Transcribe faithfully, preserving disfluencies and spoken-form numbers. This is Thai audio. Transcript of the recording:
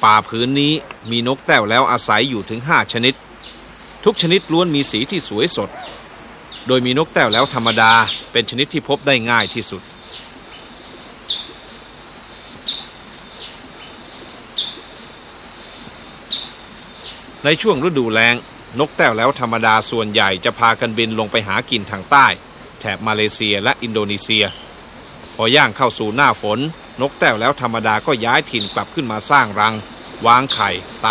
ป่าผืนนี้มีนกแต้วแล้วอาศัยอยู่ถึงห้าชนิดทุกชนิดล้วนมีสีที่สวยสดโดยมีนกแต้วแล้วธรรมดาเป็นชนิดที่พบได้ง่ายที่สุดในช่วงฤดูแล้งนกแต้วแล้วธรรมดาส่วนใหญ่จะพากันบินลงไปหากินทางใต้แถบมาเลเซียและอินโดนีเซียพอย่างเข้าสู่หน้าฝนนกแต้วแล้วธรรมดาก็ย้ายถิ่นกลับขึ้นมาสร้างรังวางไข่ต